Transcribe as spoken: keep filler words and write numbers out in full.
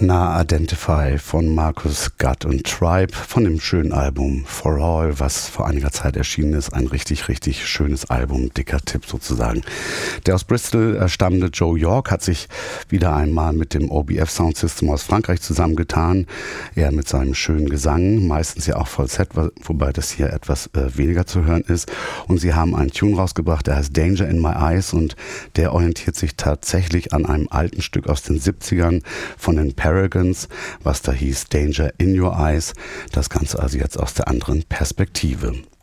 Na, Identify von Markus Gutt und Tribe von dem schönen Album For All, was vor einiger Zeit erschienen ist. Ein richtig, richtig schönes Album, dicker Tipp sozusagen. Der aus Bristol stammende Joe York hat sich wieder einmal mit dem O B F Sound System aus Frankreich zusammengetan. Er mit seinem schönen Gesang, meistens ja auch Falsett, wobei das hier etwas äh, weniger zu hören ist. Und sie haben einen Tune rausgebracht, der heißt Danger in My Eyes und der orientiert sich tatsächlich an einem alten Stück aus den siebzigern von den Paragons, was da hieß Danger in Your Eyes. Das Ganze also jetzt aus der anderen Perspektive.